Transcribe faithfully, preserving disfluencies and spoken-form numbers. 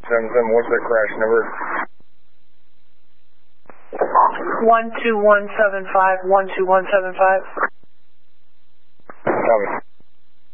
seven seven, what's that crash number? one two one seven five, one two one seven five. Copy.